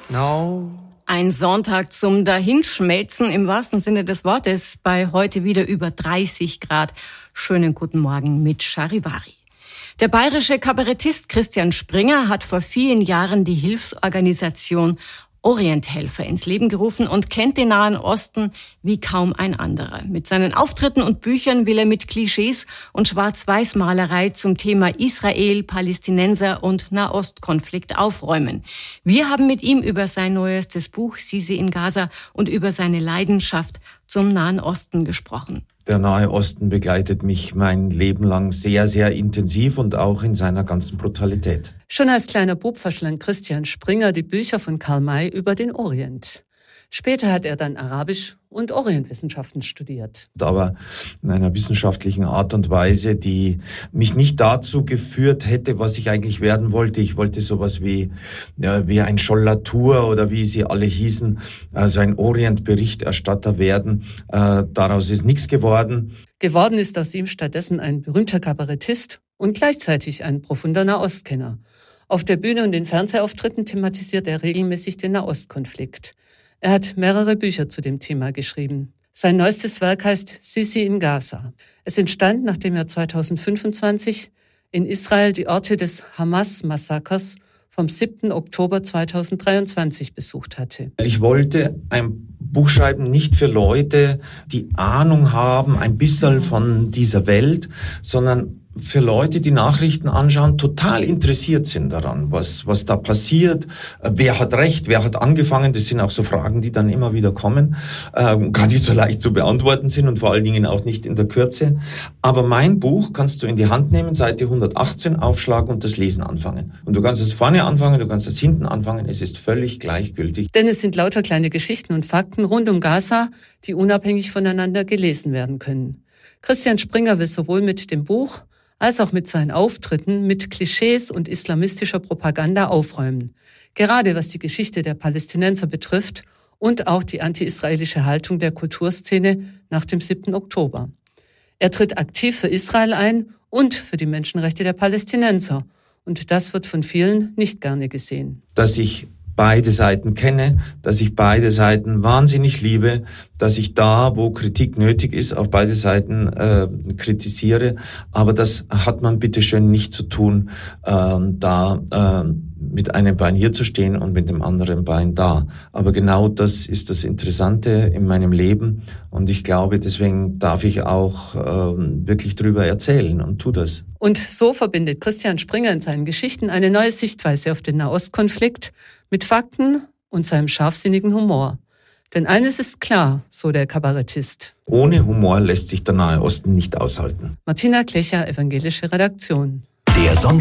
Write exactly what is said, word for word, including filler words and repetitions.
No. Ein Sonntag zum Dahinschmelzen im wahrsten Sinne des Wortes, bei heute wieder über dreißig Grad. Schönen guten Morgen mit Charivari. Der bayerische Kabarettist Christian Springer hat vor vielen Jahren die Hilfsorganisation Orienthelfer ins Leben gerufen und kennt den Nahen Osten wie kaum ein anderer. Mit seinen Auftritten und Büchern will er mit Klischees und Schwarz-Weiß-Malerei zum Thema Israel, Palästinenser und Nahostkonflikt aufräumen. Wir haben mit ihm über sein neuestes Buch Sisi in Gaza und über seine Leidenschaft zum Nahen Osten gesprochen. Der Nahe Osten begleitet mich mein Leben lang sehr, sehr intensiv und auch in seiner ganzen Brutalität. Schon als kleiner Bub verschlang Christian Springer die Bücher von Karl May über den Orient. Später hat er dann Arabisch und Orientwissenschaften studiert. Aber in einer wissenschaftlichen Art und Weise, die mich nicht dazu geführt hätte, was ich eigentlich werden wollte. Ich wollte sowas wie, ja, wie ein Schollatur oder wie sie alle hießen, also ein Orient-Berichterstatter werden. Äh, daraus ist nichts geworden. Geworden ist aus ihm stattdessen ein berühmter Kabarettist und gleichzeitig ein profunder Nahostkenner. Auf der Bühne und in Fernsehauftritten thematisiert er regelmäßig den Nahostkonflikt. Er hat mehrere Bücher zu dem Thema geschrieben. Sein neuestes Werk heißt Sisi in Gaza. Es entstand, nachdem er zweitausendfünfundzwanzig in Israel die Orte des Hamas-Massakers vom siebten Oktober zweitausenddreiundzwanzig besucht hatte. Ich wollte ein Buch schreiben, nicht für Leute, die Ahnung haben, ein bisschen von dieser Welt, sondern für Leute, die Nachrichten anschauen, total interessiert sind daran, was was da passiert, wer hat recht, wer hat angefangen. Das sind auch so Fragen, die dann immer wieder kommen, äh, gar nicht so leicht zu beantworten sind und vor allen Dingen auch nicht in der Kürze. Aber mein Buch kannst du in die Hand nehmen, Seite hundertachtzehn, aufschlagen und das Lesen anfangen. Und du kannst es vorne anfangen, du kannst es hinten anfangen, es ist völlig gleichgültig. Denn es sind lauter kleine Geschichten und Fakten rund um Gaza, die unabhängig voneinander gelesen werden können. Christian Springer will sowohl mit dem Buch als auch mit seinen Auftritten mit Klischees und islamistischer Propaganda aufräumen. Gerade was die Geschichte der Palästinenser betrifft und auch die anti-israelische Haltung der Kulturszene nach dem siebten Oktober. Er tritt aktiv für Israel ein und für die Menschenrechte der Palästinenser. Und das wird von vielen nicht gerne gesehen. Dass ich beide Seiten kenne, dass ich beide Seiten wahnsinnig liebe, dass ich da, wo Kritik nötig ist, auch beide Seiten äh, kritisiere. Aber das hat man bitteschön nicht zu tun, ähm, da äh, mit einem Bein hier zu stehen und mit dem anderen Bein da. Aber genau das ist das Interessante in meinem Leben. Und ich glaube, deswegen darf ich auch äh, wirklich drüber erzählen und tu das. Und so verbindet Christian Springer in seinen Geschichten eine neue Sichtweise auf den Nahostkonflikt mit Fakten und seinem scharfsinnigen Humor. Denn eines ist klar, so der Kabarettist: Ohne Humor lässt sich der Nahe Osten nicht aushalten. Martina Klecher, evangelische Redaktion. Der Sonntag